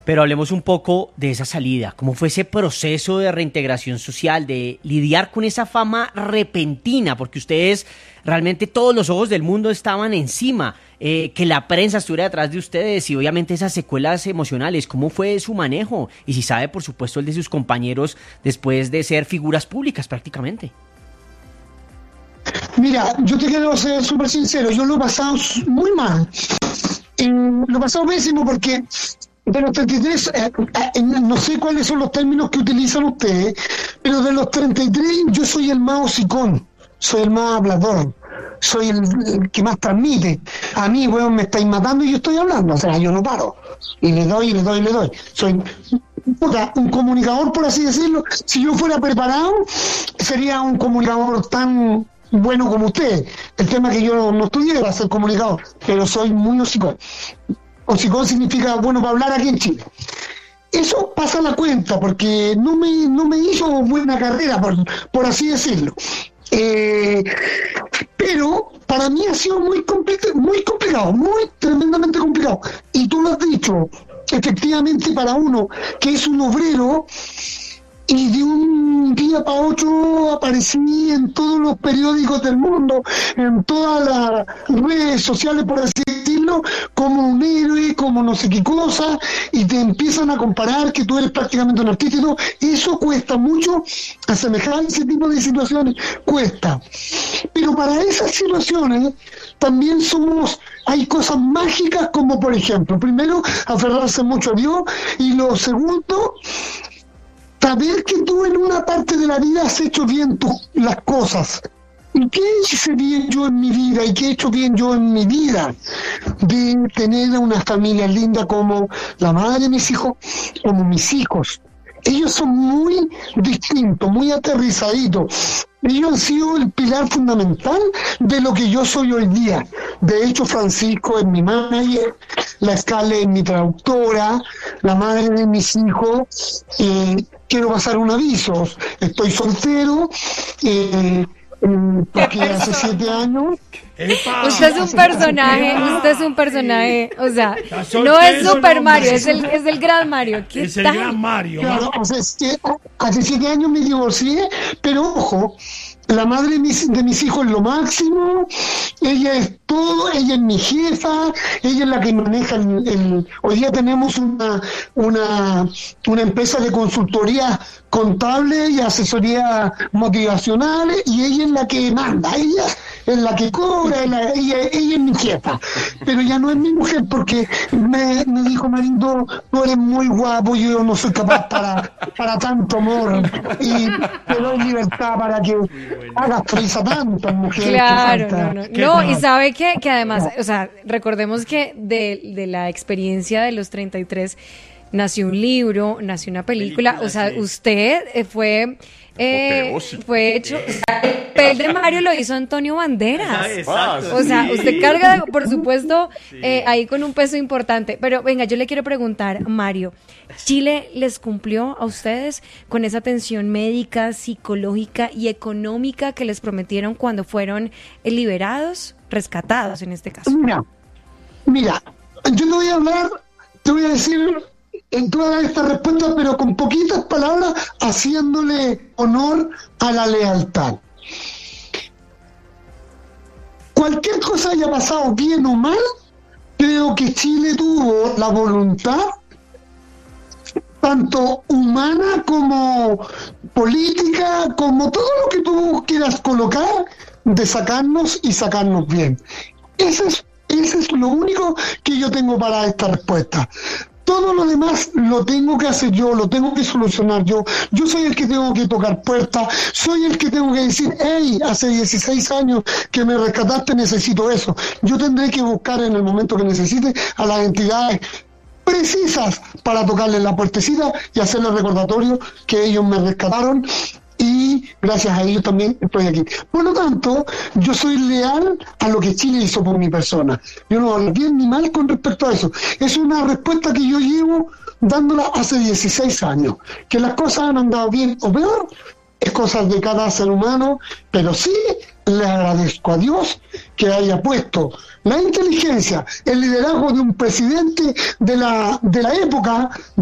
Pero hablemos un poco de esa salida. ¿Cómo fue ese proceso de reintegración social, de lidiar con esa fama repentina? Porque ustedes, realmente todos los ojos del mundo estaban encima, que la prensa estuviera detrás de ustedes y obviamente esas secuelas emocionales. ¿Cómo fue su manejo? Y si sabe, por supuesto, el de sus compañeros después de ser figuras públicas prácticamente. Mira, yo te quiero ser súper sincero, yo lo he pasado muy mal. Lo he pasado pésimo porque de los 33, no sé cuáles son los términos que utilizan ustedes, pero de los 33 yo soy el más hocicón, soy el más hablador, soy el que más transmite. A mí, weón, me estáis matando y yo estoy hablando, o sea, yo no paro. Y le doy. Soy un comunicador, por así decirlo. Si yo fuera preparado, sería un comunicador tan bueno como usted. El tema es que yo no estudié para ser comunicador, pero soy muy hocicón. Hocicón significa bueno para hablar aquí en Chile. Eso pasa la cuenta porque no me hizo buena carrera, por así decirlo. Pero para mí ha sido muy complicado, muy tremendamente complicado. Y tú lo has dicho, efectivamente, para uno que es un obrero y de un día para otro aparecí en todos los periódicos del mundo, en todas las redes sociales, por así decirlo, como un héroe, como no sé qué cosa, y te empiezan a comparar que tú eres prácticamente un artista y todo. Eso cuesta mucho, asemejar ese tipo de situaciones, cuesta. Pero para esas situaciones también hay cosas mágicas, como por ejemplo, primero, aferrarse mucho a Dios, y lo segundo, saber que tú en una parte de la vida has hecho bien las cosas. ¿Y qué hice bien yo en mi vida? ¿Y qué he hecho bien yo en mi vida? De tener una familia linda como la madre de mis hijos, como mis hijos. Ellos son muy distintos, muy aterrizaditos. Ellos han sido el pilar fundamental de lo que yo soy hoy día. De hecho, Francisco es mi manager, la Scarlett es mi traductora, la madre de mis hijos. Quiero pasar un aviso. Estoy soltero, porque hace 7 años... Usted es un personaje, o sea, no es Super Mario, es el Gran Mario. Es el Gran Mario. Claro, o sea, es que hace 7 años me divorcié, pero ojo, la madre de mis hijos es lo máximo, ella es todo, ella es mi jefa, ella es la que maneja hoy día tenemos una empresa de consultoría contable y asesoría motivacionales, y ella es la que manda, ella es la que cobra, ella es mi jefa, pero ya no es mi mujer, porque me dijo: marido, tú eres muy guapo, yo no soy capaz para tanto amor, y te doy libertad para que hagas feliz a tantas mujeres. Claro, no, y sabe que además, o sea, recordemos que de la experiencia de los 33 nació un libro, nació una película, o sea, usted fue hecho, el papel de Mario lo hizo Antonio Banderas. Exacto. O sea, usted carga, por supuesto, ahí con un peso importante. Pero venga, yo le quiero preguntar, Mario, ¿Chile les cumplió a ustedes con esa atención médica, psicológica y económica que les prometieron cuando fueron liberados, rescatados en este caso? Mira, yo te voy a decir en toda esta respuesta, pero con poquitas palabras, haciéndole honor a la lealtad. Cualquier cosa haya pasado bien o mal, creo que Chile tuvo la voluntad, tanto humana como política, como todo lo que tú quieras colocar, de sacarnos y sacarnos bien. Ese es lo único que yo tengo para esta respuesta. Todo lo demás lo tengo que hacer yo, lo tengo que solucionar yo. Yo soy el que tengo que tocar puertas, soy el que tengo que decir: hey, hace 16 años que me rescataste, necesito eso. Yo tendré que buscar en el momento que necesite a las entidades precisas para tocarle la puertecita y hacerle recordatorio que ellos me rescataron, y gracias a ellos también estoy aquí. Por lo tanto, yo soy leal a lo que Chile hizo por mi persona. Yo no hablo bien ni mal con respecto a eso. Es una respuesta que yo llevo dándola hace 16 años. Que las cosas han andado bien o peor, es cosa de cada ser humano, pero sí le agradezco a Dios que haya puesto la inteligencia, el liderazgo de un presidente de la época,